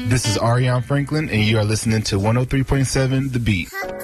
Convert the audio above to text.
This is Ariane Franklin, and you are listening to 103.7 The Beat.